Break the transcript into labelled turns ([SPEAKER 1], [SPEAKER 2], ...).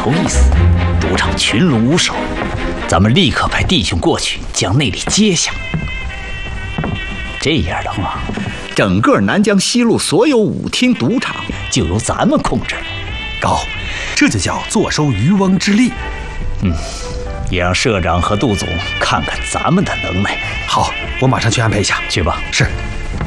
[SPEAKER 1] 头一死，主场群龙无首，咱们立刻派弟兄过去将那里接下。这样的话，整个南江西路所有舞厅赌场就由咱们控制了。
[SPEAKER 2] 高，这就叫坐收渔翁之利。
[SPEAKER 1] 也让社长和杜总看看咱们的能耐。
[SPEAKER 2] 好，我马上去安排一下。
[SPEAKER 1] 去吧。
[SPEAKER 2] 是。